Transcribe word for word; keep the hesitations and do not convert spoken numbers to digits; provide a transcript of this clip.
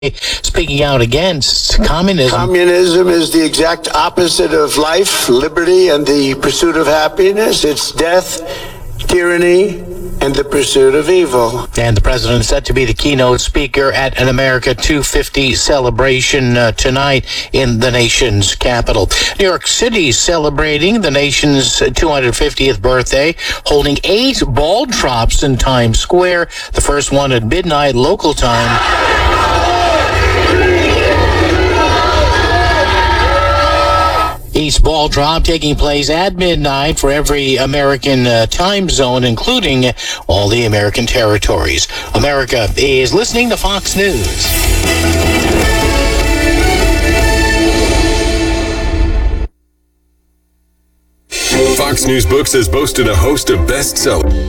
speaking out against communism. Communism is the exact opposite of life, liberty, and the pursuit of happiness. It's death, tyranny, and the pursuit of evil. And the president is set to be the keynote speaker at an America two fifty celebration uh, tonight in the nation's capital. New York City celebrating the nation's two hundred fiftieth birthday, holding eight ball drops in Times Square, the first one at midnight local time. Each ball drop taking place at midnight for every American uh, time zone, including all the American territories. America is listening to Fox News. Fox News Books has boasted a host of bestsellers.